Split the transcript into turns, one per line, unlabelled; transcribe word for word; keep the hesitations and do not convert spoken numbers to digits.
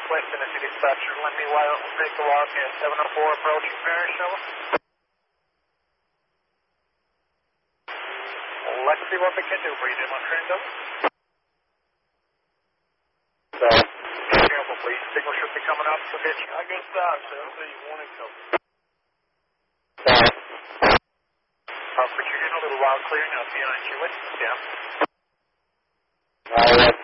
Northwest Tennessee dispatcher. Let me wild take a walk at seven oh four approaching Parish, over. Let's see what we can do for you, demonstrator. So, be careful, please. Signal should be coming up. So, bitch.
I can stop, so I'll see you one and couple.
Uh, Richard, you're in a little while clearing up behind you. What's down?
All right.